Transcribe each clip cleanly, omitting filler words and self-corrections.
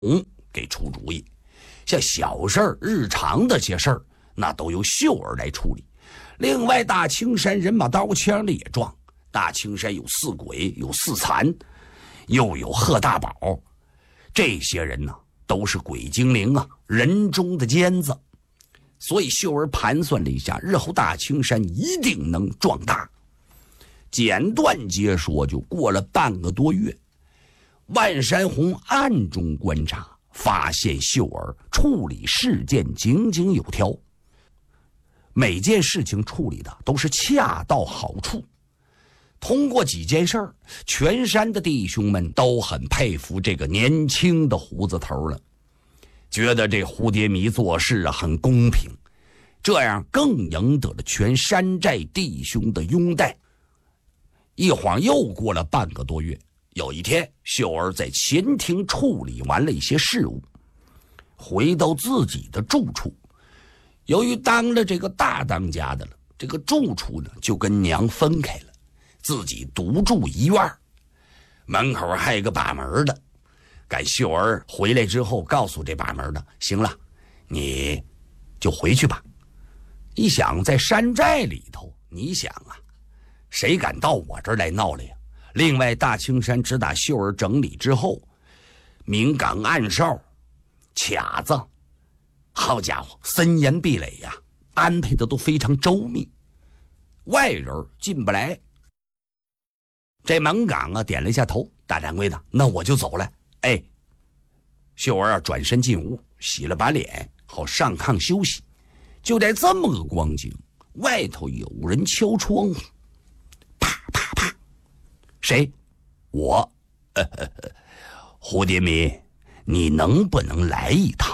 给出主意，像小事儿、日常的些事儿，那都由秀儿来处理。另外，大青山人马刀枪的也壮，大青山有四鬼，有四残，又有贺大宝，这些人呢，都是鬼精灵啊，人中的尖子。所以秀儿盘算了一下，日后大青山一定能壮大。简短截说，就过了半个多月，万山红暗中观察，发现秀儿处理事件井井有条，每件事情处理的都是恰到好处。通过几件事儿，全山的弟兄们都很佩服这个年轻的胡子头了，觉得这蝴蝶迷做事啊很公平，这样更赢得了全山寨弟兄的拥戴。一晃又过了半个多月，有一天，秀儿在前厅处理完了一些事务，回到自己的住处。由于当了这个大当家的了，这个住处呢就跟娘分开了，自己独住一院，门口还有个把门的。赶秀儿回来之后，告诉这把门的，行了，你就回去吧。一想在山寨里头，你想啊，谁敢到我这儿来闹了呀？另外，大青山只打秀儿整理之后，明岗暗哨、卡子，好家伙，森严壁垒呀，安排的都非常周密，外人进不来。这门岗啊点了一下头，大掌柜的，那我就走了。哎，秀儿啊转身进屋，洗了把脸，好上炕休息。就在这么个光景，外头有人敲窗户，啪啪啪。谁？我。蝴蝶迷，你能不能来一趟？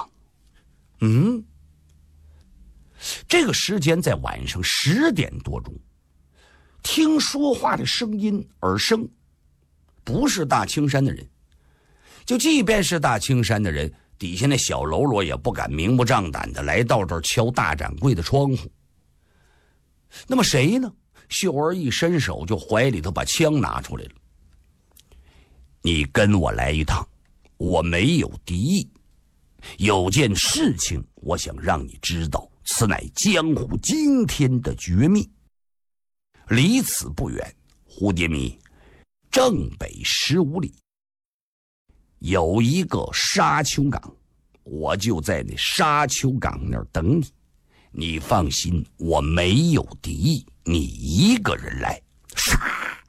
这个时间在晚上10点多钟，听说话的声音耳生，不是大青山的人。就即便是大青山的人，底下那小喽啰也不敢明目张胆的来到这儿敲大掌柜的窗户。那么谁呢？秀儿一伸手就怀里头把枪拿出来了。你跟我来一趟，我没有敌意，有件事情我想让你知道，此乃江湖惊天的绝密。离此不远，蝴蝶迷，正北15里有一个沙丘港，我就在那沙丘港那儿等你。你放心，我没有敌意，你一个人来。唰！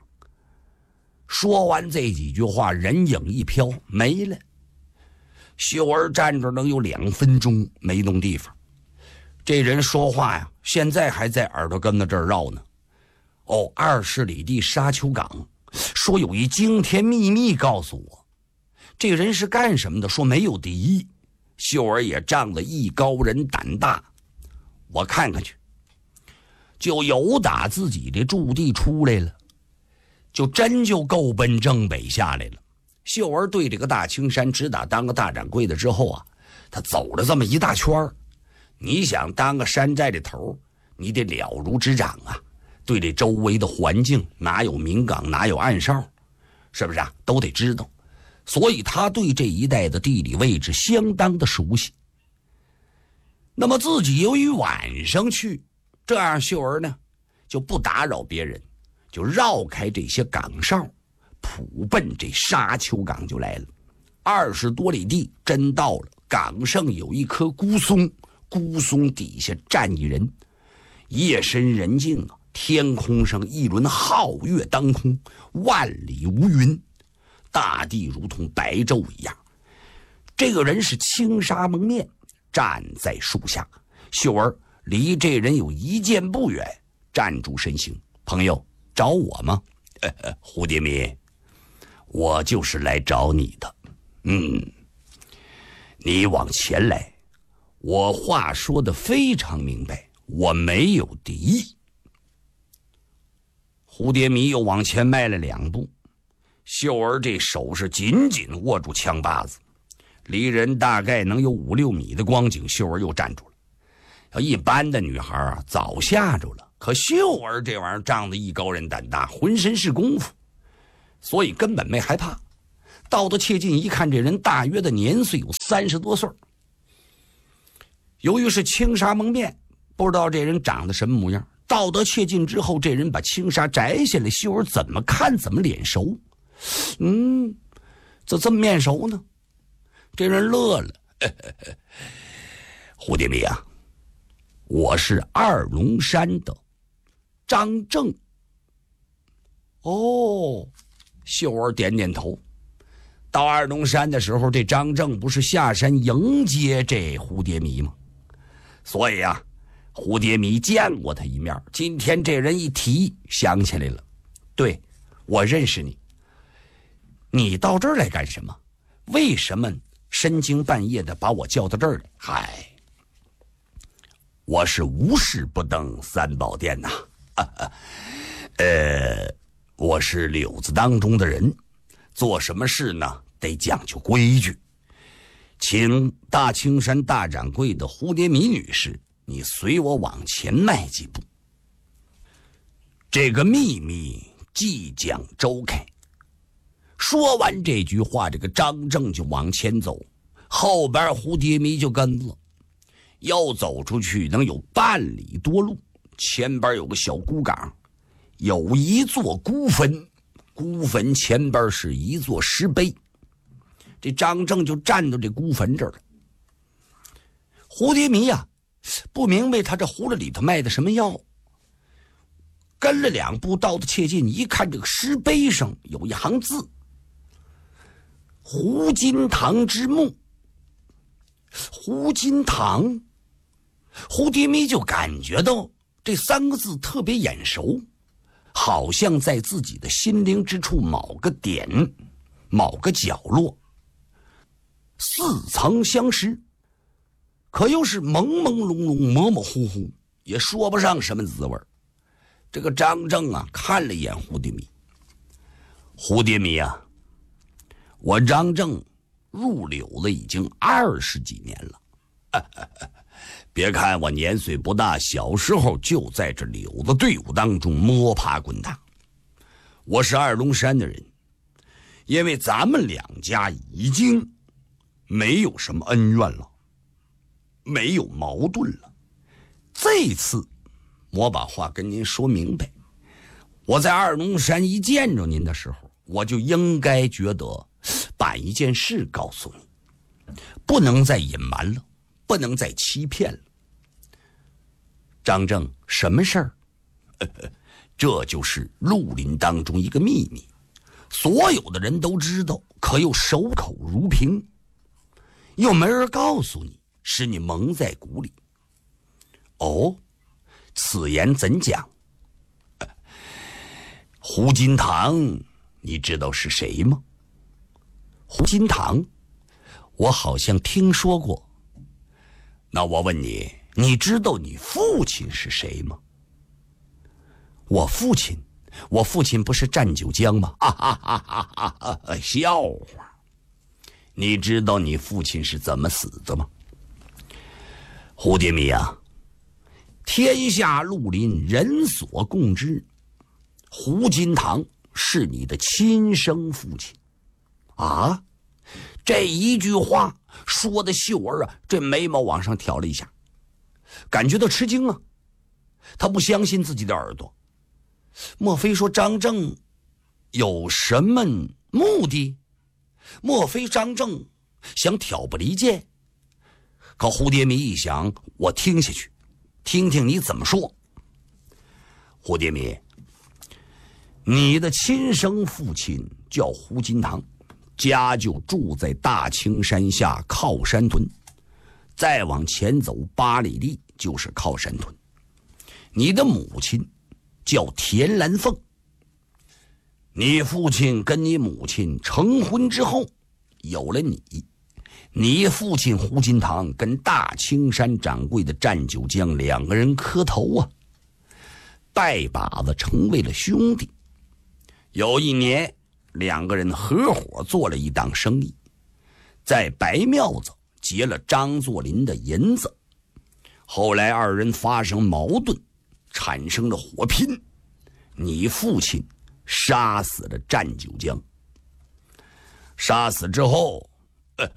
说完这几句话，人影一飘没了。秀儿站着能有2分钟没动地方。这人说话呀，现在还在耳朵根子这儿绕呢。20里地沙丘港，说有一惊天秘密告诉我。这个人是干什么的？说没有敌意。秀儿也仗着艺高人胆大，我看看去。就由打自己的驻地出来了，就真就够奔正北下来了。秀儿对这个大青山只打当个大掌柜的之后啊，他走了这么一大圈儿。你想当个山寨的头，你得了如指掌啊，对这周围的环境哪有明岗哪有暗哨，是不是啊，都得知道。所以他对这一带的地理位置相当的熟悉。那么自己由于晚上去，这样秀儿呢就不打扰别人，就绕开这些岗哨，普奔这沙丘岗就来了。20多里地真到了，岗上有一棵孤松，孤松底下站一人。夜深人静啊，天空上一轮皓月当空，万里无云，大地如同白昼一样。这个人是轻纱蒙面，站在树下。秀儿离这人有1箭不远，站住身形。朋友，找我吗？蝴蝶迷，我就是来找你的。你往前来，我话说得非常明白，我没有敌意。蝴蝶迷又往前迈了2步，秀儿这手是紧紧握住枪把子，离人大概能有5、6米的光景，秀儿又站住了。要一般的女孩啊，早吓住了，可秀儿这玩意儿仗着艺高人胆大，浑身是功夫，所以根本没害怕。 到得切近一看，这人大约的年岁有30多岁。由于是轻纱蒙面，不知道这人长得什么模样。到得切近之后，这人把轻纱摘下来，秀儿怎么看怎么脸熟。这么面熟呢？这人乐了。胡蝶迷啊，我是二龙山的张正。哦，秀儿点点头。到二龙山的时候，这张正不是下山迎接这蝴蝶迷吗？所以啊，蝴蝶迷见过他一面。今天这人一提，想起来了。对，我认识你。你到这儿来干什么？为什么深更半夜的把我叫到这儿来？嗨，我是无事不登三宝殿呐。我是柳子当中的人，做什么事呢得讲究规矩。请大青山大掌柜的蝴蝶迷女士，你随我往前迈几步。这个秘密即将周开。说完这句话，这个张正就往前走，后边蝴蝶迷就跟了。要走出去能有半里多路，前边有个小孤岗，有一座孤坟，孤坟前边是一座石碑。这张正就站到这孤坟这儿了。蝴蝶迷呀，不明白他这葫芦里头卖的什么药。跟了2步，到的切近一看，这个石碑上有一行字：胡金堂之墓。胡金堂，蝴蝶迷就感觉到这3个字特别眼熟，好像在自己的心灵之处某个点，某个角落似曾相识，可又是朦朦胧胧，模模糊糊，也说不上什么滋味。这个张正啊，看了一眼蝴蝶迷。蝴蝶迷啊，我张正入柳了已经20几年了。别看我年岁不大，小时候就在这柳子队伍当中摸爬滚打。我是二龙山的人，因为咱们2家已经没有什么恩怨了，没有矛盾了。这次我把话跟您说明白，我在二龙山一见着您的时候，我就应该觉得把一件事告诉你，不能再隐瞒了，不能再欺骗了。张正，什么事儿？这就是绿林当中一个秘密，所有的人都知道，可又守口如瓶，又没人告诉你，使你蒙在鼓里。哦，此言怎讲？胡金堂，你知道是谁吗？胡金堂，我好像听说过。那我问你，你知道你父亲是谁吗？我父亲不是战九江吗？笑话！你知道你父亲是怎么死的吗？蝴蝶迷啊，天下绿林人所共知，胡金堂是你的亲生父亲啊！这一句话说的秀儿啊，这眉毛往上挑了一下，感觉到吃惊啊。他不相信自己的耳朵，莫非说张正有什么目的？莫非张正想挑拨离间？可蝴蝶迷一想，我听下去，听听你怎么说。蝴蝶迷，你的亲生父亲叫胡金堂，家就住在大青山下靠山屯，再往前走8里地就是靠山屯。你的母亲叫田兰凤，你父亲跟你母亲成婚之后有了你父亲胡金堂跟大青山掌柜的战九江2个人磕头啊，拜把子成为了兄弟。有一年2个人合伙做了一档生意，在白庙子劫了张作霖的银子，后来2人发生矛盾，产生了火拼，你父亲杀死了战九江。 杀死之后，